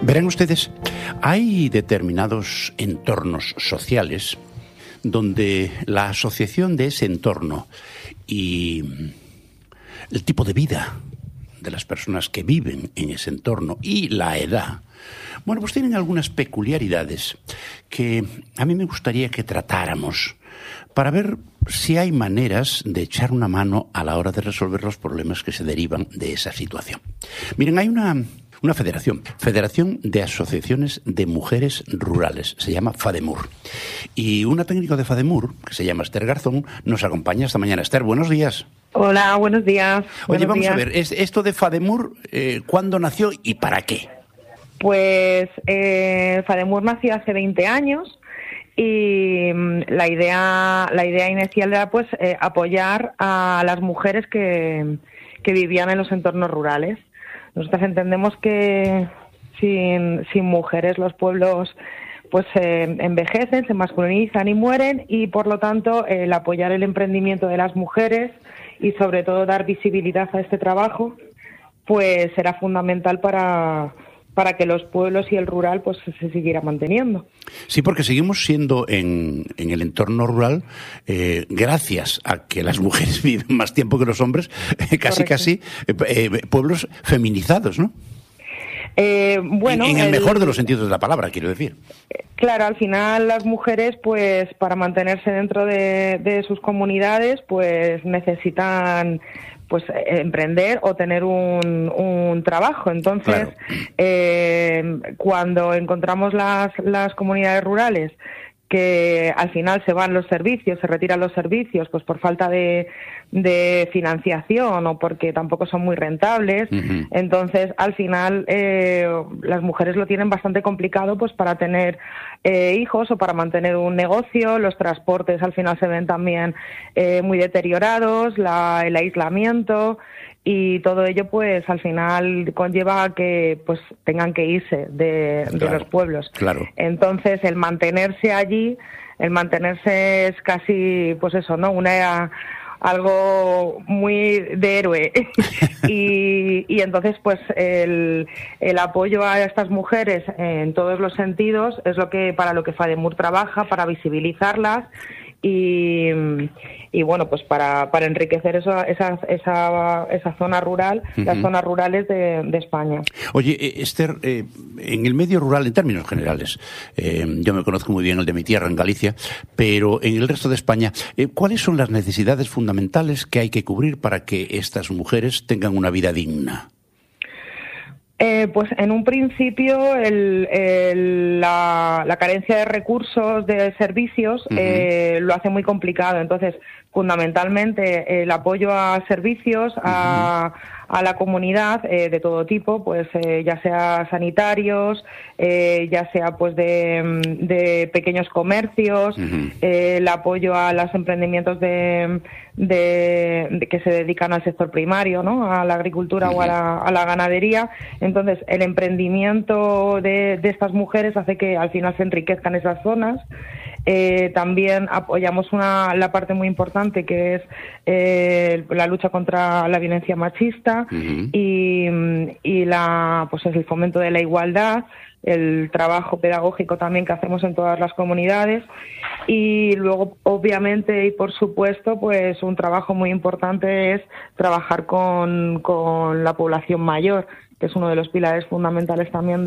Verán ustedes, hay determinados entornos sociales donde la asociación de ese entorno y el tipo de vida de las personas que viven en ese entorno y la edad, bueno, pues tienen algunas peculiaridades que a mí me gustaría que tratáramos para ver si hay maneras de echar una mano a la hora de resolver los problemas que se derivan de esa situación. Miren, hay una federación de asociaciones de mujeres rurales, se llama FADEMUR. Y una técnico de FADEMUR, que se llama Esther Garzón, nos acompaña esta mañana. Esther, buenos días. Hola, buenos días. Oye, vamos a ver, esto de FADEMUR, ¿cuándo nació y para qué? Pues FADEMUR nació hace 20 años y la idea inicial era pues apoyar a las mujeres que vivían en los entornos rurales. Nosotros entendemos que sin mujeres los pueblos pues envejecen, se masculinizan y mueren, y por lo tanto el apoyar el emprendimiento de las mujeres y sobre todo dar visibilidad a este trabajo pues será fundamental para que los pueblos y el rural pues se siguiera manteniendo. Sí, porque seguimos siendo en el entorno rural, gracias a que las mujeres viven más tiempo que los hombres, casi pueblos feminizados, ¿no? Bueno, en el mejor de los sentidos de la palabra, quiero decir. Claro, al final las mujeres, pues para mantenerse dentro de sus comunidades, pues necesitan pues emprender o tener un trabajo. Entonces, claro, cuando encontramos las comunidades rurales que al final se van los servicios, se retiran los servicios, pues por falta de financiación o porque tampoco son muy rentables. Uh-huh. Entonces, al final, las mujeres lo tienen bastante complicado pues para tener hijos o para mantener un negocio. Los transportes al final se ven también muy deteriorados, el aislamiento, y todo ello pues al final conlleva a que pues tengan que irse de los pueblos. Claro. Entonces el mantenerse allí, es casi pues eso, ¿no? Algo muy de héroe. y entonces pues el apoyo a estas mujeres en todos los sentidos es para lo que FADEMUR trabaja, para visibilizarlas y bueno, pues para enriquecer esa zona rural, uh-huh, las zonas rurales de España. Oye, Esther, en el medio rural, en términos generales, yo me conozco muy bien el de mi tierra, en Galicia, pero en el resto de España, ¿cuáles son las necesidades fundamentales que hay que cubrir para que estas mujeres tengan una vida digna? Pues en un principio la carencia de recursos, de servicios, uh-huh, lo hace muy complicado. Entonces, fundamentalmente el apoyo a servicios, uh-huh, a la comunidad de todo tipo, pues ya sea sanitarios, ya sea pues de pequeños comercios, uh-huh, el apoyo a los emprendimientos de que se dedican al sector primario, ¿no? A la agricultura, uh-huh, o a la ganadería. Entonces, el emprendimiento de estas mujeres hace que al final se enriquezcan esas zonas. También apoyamos la parte muy importante que es la lucha contra la violencia machista, uh-huh, y pues es el fomento de la igualdad, el trabajo pedagógico también que hacemos en todas las comunidades, y luego obviamente y por supuesto pues un trabajo muy importante es trabajar con la población mayor, que es uno de los pilares fundamentales también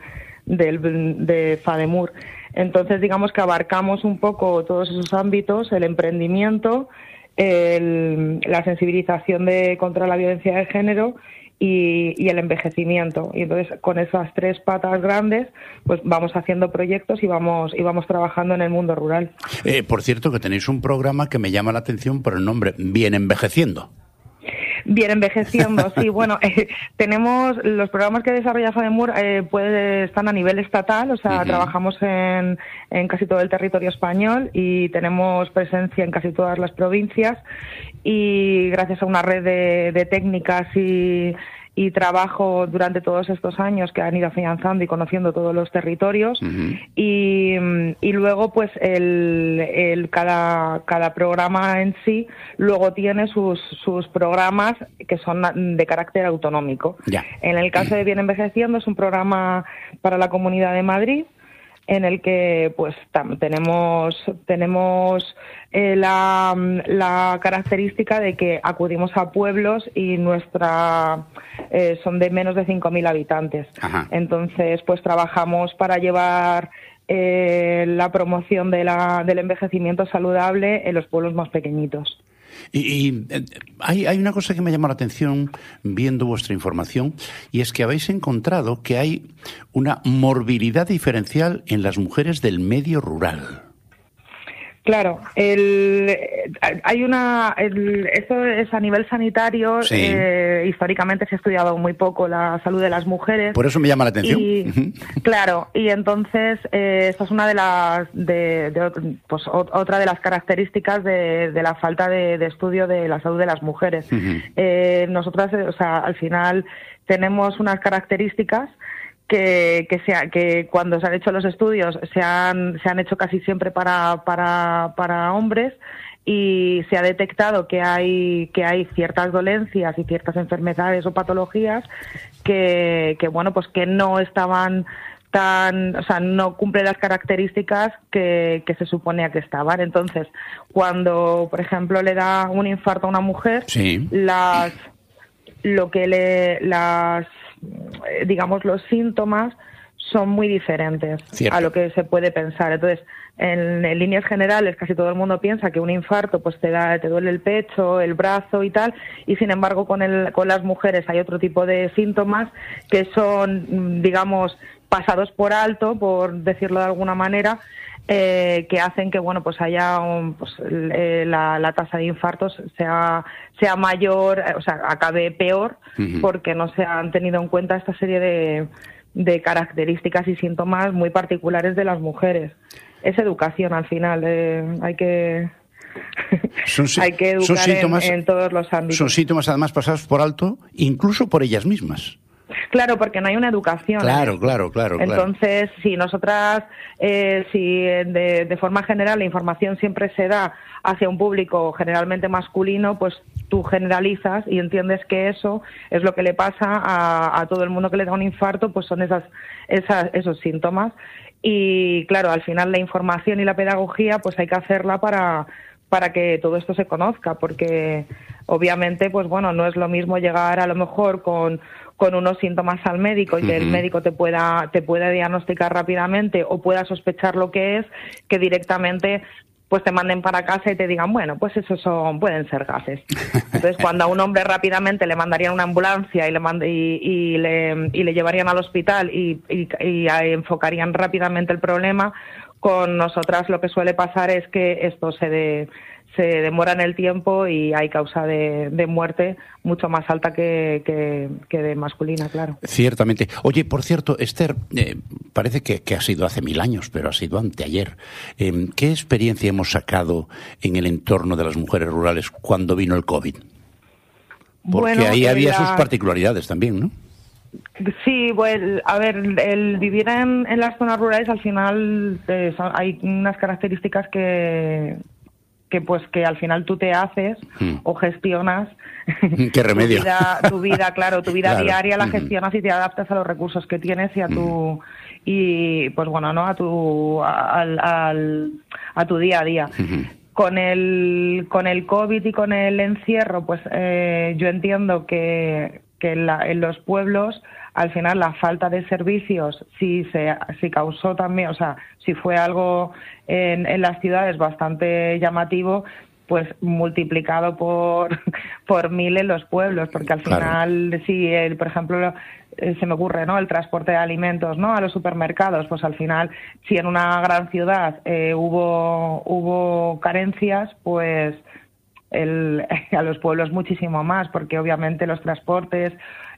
de FADEMUR. Entonces, digamos que abarcamos un poco todos esos ámbitos: el emprendimiento, la sensibilización contra la violencia de género y el envejecimiento. Y entonces, con esas tres patas grandes, pues vamos haciendo proyectos y vamos trabajando en el mundo rural. Por cierto, que tenéis un programa que me llama la atención por el nombre, Bien Envejeciendo. Bien envejeciendo, sí. Bueno, tenemos los programas que desarrolla FADEMUR están a nivel estatal, o sea, uh-huh, trabajamos en casi todo el territorio español y tenemos presencia en casi todas las provincias, y gracias a una red de técnicas y y trabajo durante todos estos años que han ido afianzando y conociendo todos los territorios. Y luego pues cada programa en sí luego tiene sus programas que son de carácter autonómico. En el caso de Bien Envejeciendo es un programa para la Comunidad de Madrid, en el que pues tenemos la característica de que acudimos a pueblos y son de menos de 5.000 habitantes. Ajá. Entonces pues trabajamos para llevar la promoción del envejecimiento saludable en los pueblos más pequeñitos. Y hay una cosa que me llama la atención viendo vuestra información, y es que habéis encontrado que hay una morbilidad diferencial en las mujeres del medio rural. Claro, esto es a nivel sanitario. Sí. Históricamente se ha estudiado muy poco la salud de las mujeres. Por eso me llama la atención. Claro, y entonces esta es una otra de las características de la falta de estudio de la salud de las mujeres. Nosotras, al final tenemos unas características que cuando se han hecho los estudios se han hecho casi siempre para hombres, y se ha detectado que hay ciertas dolencias y ciertas enfermedades o patologías que no estaban no cumple las características que se suponía que estaban. Entonces, cuando, por ejemplo, le da un infarto a una mujer, sí, los síntomas son muy diferentes. Cierto. A lo que se puede pensar. Entonces, en líneas generales, casi todo el mundo piensa que un infarto pues te duele el pecho, el brazo y tal, y sin embargo con las mujeres hay otro tipo de síntomas que son, pasados por alto, por decirlo de alguna manera, que hacen que haya la tasa de infartos sea mayor, acabe peor, porque no se han tenido en cuenta esta serie de características y síntomas muy particulares de las mujeres. Es educación al final, hay que educar en todos los ámbitos. Son síntomas además pasados por alto, incluso por ellas mismas. Claro, porque no hay una educación. Claro. Entonces, si nosotras, de forma general la información siempre se da hacia un público generalmente masculino, pues tú generalizas y entiendes que eso es lo que le pasa a todo el mundo que le da un infarto, pues son esos síntomas. Y claro, al final la información y la pedagogía pues hay que hacerla para que todo esto se conozca, porque obviamente pues no es lo mismo llegar a lo mejor con unos síntomas al médico y que el médico te pueda diagnosticar rápidamente o pueda sospechar lo que es, que directamente pues te manden para casa y te digan, pues esos pueden ser gases. Entonces, cuando a un hombre rápidamente le mandarían una ambulancia y le llevarían al hospital y enfocarían rápidamente el problema, con nosotras lo que suele pasar es que esto se demora en el tiempo y hay causa de muerte mucho más alta que de masculina, claro. Ciertamente. Oye, por cierto, Esther, parece que ha sido hace 1000 años, pero ha sido anteayer. ¿Qué experiencia hemos sacado en el entorno de las mujeres rurales cuando vino el COVID? Porque ahí había sus particularidades también, ¿no? Sí, el vivir en las zonas rurales al final hay unas características que al final tú te haces o gestionas. ¿Qué remedio? tu vida claro, diaria la gestionas y te adaptas a los recursos que tienes y a tu a tu día a día. Con el COVID y con el encierro, pues yo entiendo que en los pueblos al final la falta de servicios sí causó también, si fue algo en las ciudades bastante llamativo, pues multiplicado por 1000 en los pueblos, porque al final por ejemplo se me ocurre, ¿no?, el transporte de alimentos, ¿no?, a los supermercados, pues al final si en una gran ciudad hubo carencias, pues a los pueblos muchísimo más, porque obviamente los transportes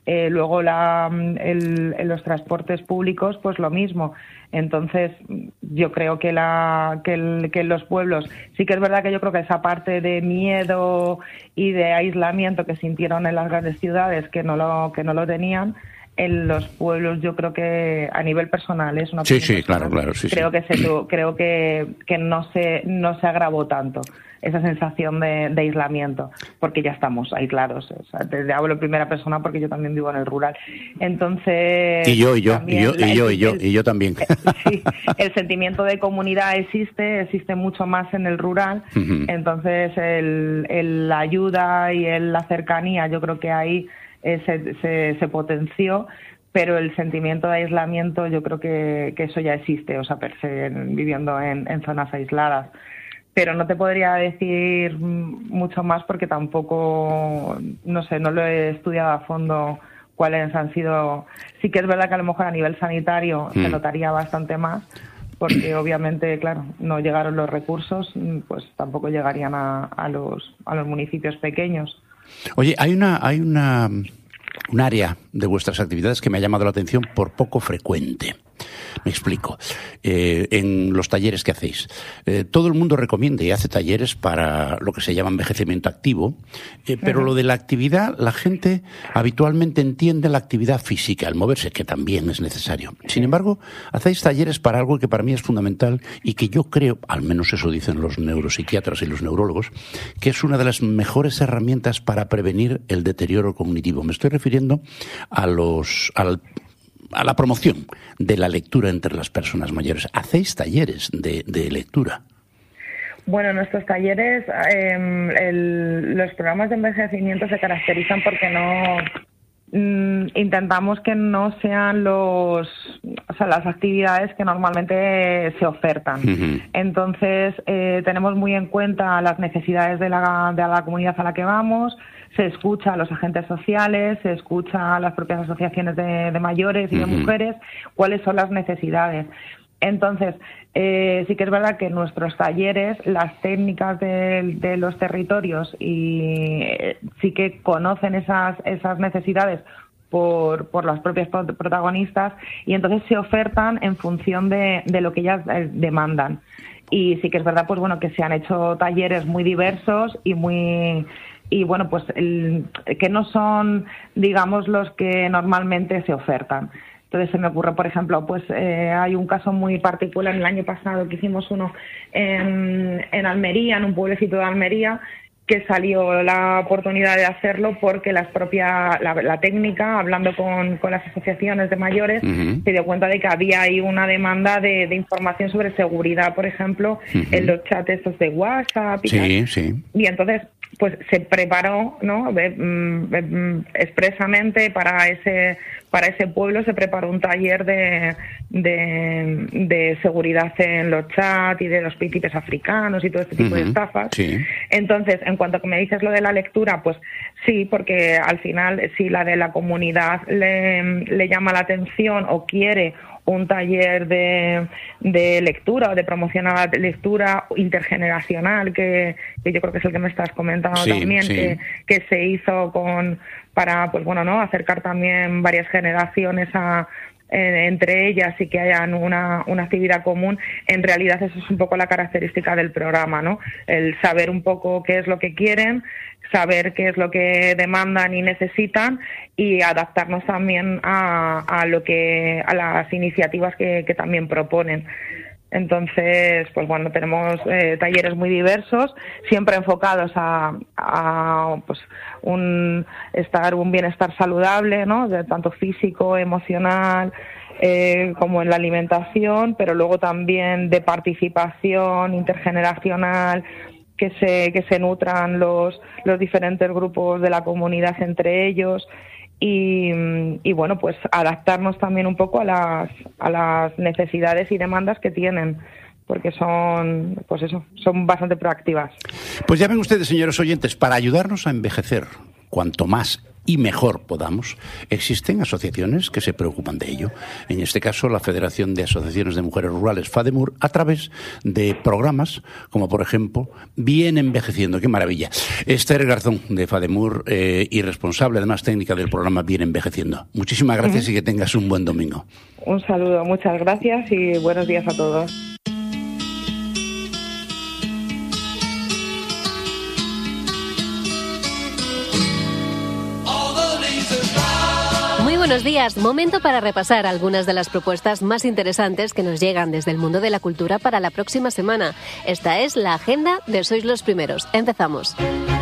Luego en los transportes públicos, pues lo mismo. Entonces, yo creo que en los pueblos, sí que es verdad que yo creo que esa parte de miedo y de aislamiento que sintieron en las grandes ciudades, que no lo tenían, en los pueblos yo creo que a nivel personal es una opinión personal, claro, sí, creo que no se agravó tanto esa sensación de aislamiento, porque ya estamos aislados. O sea, te hablo en primera persona porque yo también vivo en el rural. Entonces, y yo también. Sí, el sentimiento de comunidad existe mucho más en el rural. Uh-huh. Entonces, la ayuda y la cercanía, yo creo que ahí se potenció, pero el sentimiento de aislamiento yo creo que eso ya existe, o sea, per se, viviendo en zonas aisladas. Pero no te podría decir mucho más porque tampoco, no sé, no lo he estudiado a fondo cuáles han sido. Sí que es verdad que a lo mejor a nivel sanitario se notaría bastante más, porque obviamente, claro, no llegaron los recursos, pues tampoco llegarían a los municipios pequeños. Oye, hay un área de vuestras actividades que me ha llamado la atención por poco frecuente. Me explico. En los talleres que hacéis, todo el mundo recomienda y hace talleres para lo que se llama envejecimiento activo, pero lo de la actividad, la gente habitualmente entiende la actividad física, el moverse, que también es necesario. Sin embargo, hacéis talleres para algo que para mí es fundamental y que yo creo, al menos eso dicen los neuropsiquiatras y los neurólogos, que es una de las mejores herramientas para prevenir el deterioro cognitivo. Me estoy refiriendo a la promoción de la lectura entre las personas mayores. ¿Hacéis talleres de lectura? Bueno, nuestros talleres, los programas de envejecimiento se caracterizan porque intentamos que no sean las actividades que normalmente se ofertan. Uh-huh. Entonces, tenemos muy en cuenta las necesidades de la comunidad a la que vamos. Se escucha a los agentes sociales, se escucha a las propias asociaciones de mayores y de mujeres, cuáles son las necesidades. Entonces, sí que es verdad que en nuestros talleres las técnicas de los territorios sí que conocen esas necesidades por las propias protagonistas, y entonces se ofertan en función de lo que ellas demandan. Y sí que es verdad, pues bueno, que se han hecho talleres muy diversos y bueno, pues que no son, digamos, los que normalmente se ofertan. Entonces se me ocurre, por ejemplo, pues hay un caso muy particular el año pasado que hicimos uno en Almería, en un pueblecito de Almería, que salió la oportunidad de hacerlo porque la técnica, hablando con las asociaciones de mayores, uh-huh, se dio cuenta de que había ahí una demanda de información sobre seguridad, por ejemplo, uh-huh, en los chats estos de WhatsApp y tal. Sí. Y entonces pues se preparó, ¿no? Expresamente para ese pueblo se preparó un taller de seguridad en los chats y de los príncipes africanos y todo este tipo de estafas. Sí. Entonces, en cuanto a que me dices lo de la lectura, pues sí, porque al final si la de la comunidad le llama la atención o quiere un taller de lectura o de promoción a la lectura intergeneracional, que yo creo que es el que me estás comentando también, sí, que se hizo para pues bueno, ¿no?, acercar también varias generaciones entre ellas y que hayan una actividad común. En realidad eso es un poco la característica del programa, ¿no? El saber un poco qué es lo que quieren, saber qué es lo que demandan y necesitan y adaptarnos también a las iniciativas que también proponen. Entonces, pues bueno, tenemos talleres muy diversos, siempre enfocados a pues un bienestar saludable, ¿no?, de tanto físico, emocional, como en la alimentación, pero luego también de participación intergeneracional, que se nutran los diferentes grupos de la comunidad entre ellos. Y bueno, pues adaptarnos también un poco a las necesidades y demandas que tienen, porque son bastante proactivas. Pues ya ven ustedes, señores oyentes, para ayudarnos a envejecer cuanto más y mejor podamos, existen asociaciones que se preocupan de ello. En este caso, la Federación de Asociaciones de Mujeres Rurales, FADEMUR, a través de programas como, por ejemplo, Bien Envejeciendo. ¡Qué maravilla! Esther Garzón, de FADEMUR, y responsable, además, técnica del programa Bien Envejeciendo. Muchísimas gracias y que tengas un buen domingo. Un saludo, muchas gracias y buenos días a todos. Muy buenos días. Momento para repasar algunas de las propuestas más interesantes que nos llegan desde el mundo de la cultura para la próxima semana. Esta es la agenda de Sois los Primeros. Empezamos.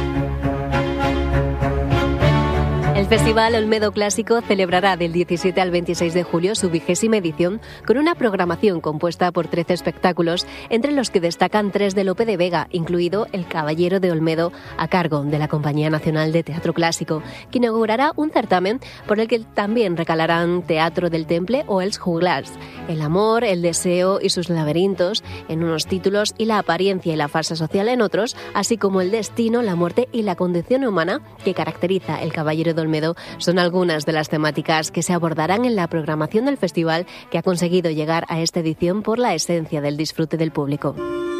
El Festival Olmedo Clásico celebrará del 17 al 26 de julio su 20ª edición con una programación compuesta por 13 espectáculos, entre los que destacan 3 de Lope de Vega, incluido El Caballero de Olmedo, a cargo de la Compañía Nacional de Teatro Clásico, que inaugurará un certamen por el que también recalarán Teatro del Temple o Els Juglars, El amor, el deseo y sus laberintos en unos títulos y la apariencia y la farsa social en otros, así como el destino, la muerte y la condición humana que caracteriza El Caballero de Olmedo, son algunas de las temáticas que se abordarán en la programación del festival, que ha conseguido llegar a esta edición por la esencia del disfrute del público.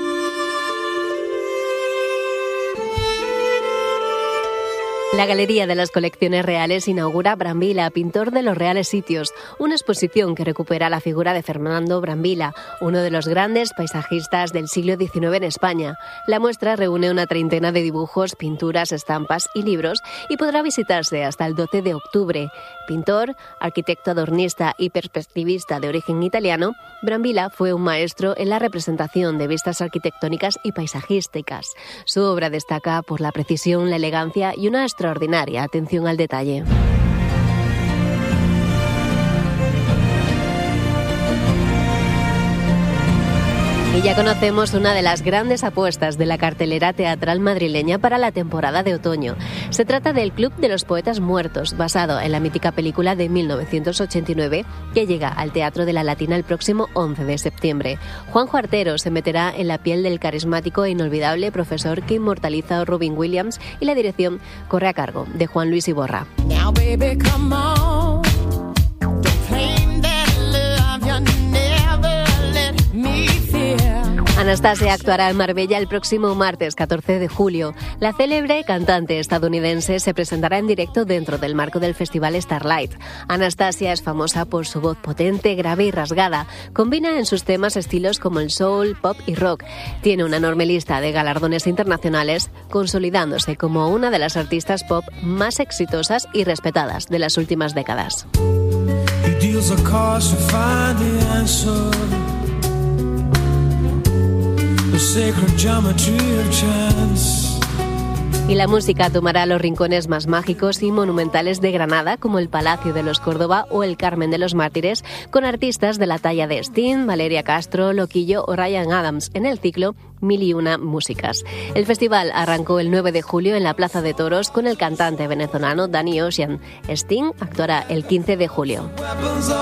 La Galería de las Colecciones Reales inaugura Brambila, pintor de los reales sitios, una exposición que recupera la figura de Fernando Brambila, uno de los grandes paisajistas del siglo XIX en España. La muestra reúne una treintena de dibujos, pinturas, estampas y libros y podrá visitarse hasta el 12 de octubre. Pintor, arquitecto adornista y perspectivista de origen italiano, Brambila fue un maestro en la representación de vistas arquitectónicas y paisajísticas. Su obra destaca por la precisión, la elegancia y una extraordinaria atención al detalle. Y ya conocemos una de las grandes apuestas de la cartelera teatral madrileña para la temporada de otoño. Se trata del Club de los Poetas Muertos, basado en la mítica película de 1989, que llega al Teatro de la Latina el próximo 11 de septiembre. Juanjo Artero se meterá en la piel del carismático e inolvidable profesor que inmortaliza a Robin Williams, y la dirección corre a cargo de Juan Luis Iborra. Now, baby, come on. Don't claim that love you never let me feel. Anastasia actuará en Marbella el próximo martes 14 de julio. La célebre cantante estadounidense se presentará en directo dentro del marco del festival Starlight. Anastasia es famosa por su voz potente, grave y rasgada. Combina en sus temas estilos como el soul, pop y rock. Tiene una enorme lista de galardones internacionales, consolidándose como una de las artistas pop más exitosas y respetadas de las últimas décadas. Y la música tomará los rincones más mágicos y monumentales de Granada, como el Palacio de los Córdoba o el Carmen de los Mártires, con artistas de la talla de Sting, Valeria Castro, Loquillo o Ryan Adams en el ciclo 1001 Músicas. El festival arrancó el 9 de julio en la Plaza de Toros con el cantante venezolano Danny Ocean. Sting actuará el 15 de julio.